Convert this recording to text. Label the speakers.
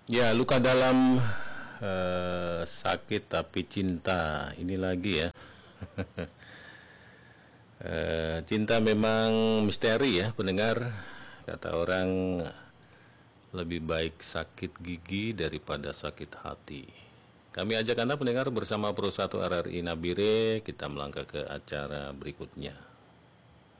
Speaker 1: Ya, luka dalam sakit tapi cinta. Ini lagi ya. Cinta memang misteri ya, pendengar. Kata orang lebih baik sakit gigi daripada sakit hati. Kami ajak Anda pendengar bersama Pro 1 RRI Nabire, kita melangkah ke acara berikutnya.